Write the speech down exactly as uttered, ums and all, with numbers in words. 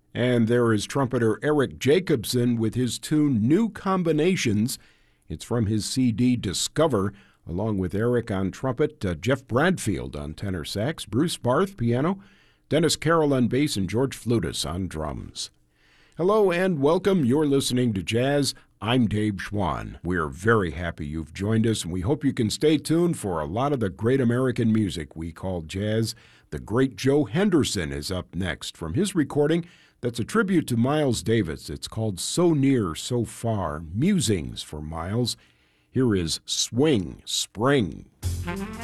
And there is trumpeter Eric Jacobson with his tune New Combinations. It's from his C D Discover. Along with Eric on trumpet, uh, Jeff Bradfield on tenor sax, Bruce Barth piano, Dennis Carroll on bass, and George Flutis on drums. Hello and welcome. You're listening to Jazz. I'm Dave Schwann. We're very happy you've joined us, and we hope you can stay tuned for a lot of the great American music we call jazz. The great Joe Henderson is up next from his recording that's a tribute to Miles Davis. It's called So Near, So Far, Musings for Miles. Here is Swing Spring.